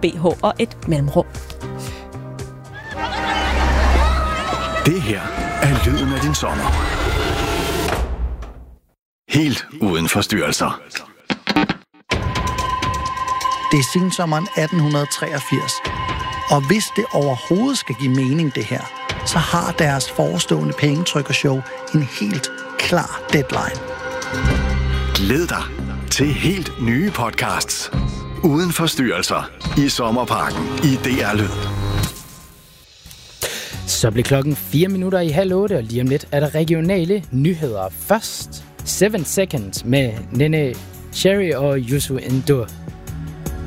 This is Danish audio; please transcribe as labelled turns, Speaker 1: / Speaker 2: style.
Speaker 1: BH og et mellemrum.
Speaker 2: Det her er lyden af din sommer. Helt uden forstyrrelser.
Speaker 3: Det er sensommeren 1883. Og hvis det overhovedet skal give mening, det her, så har deres forestående pengetrykkershow en helt klar deadline.
Speaker 2: Glæd dig til helt nye podcasts. Uden forstyrrelser i Sommerparken i DR Lyd.
Speaker 4: Så bliver klokken 7:04, og lige om lidt er der regionale nyheder. Først 7 Seconds med Nene Cherry og Youssou N'Dour.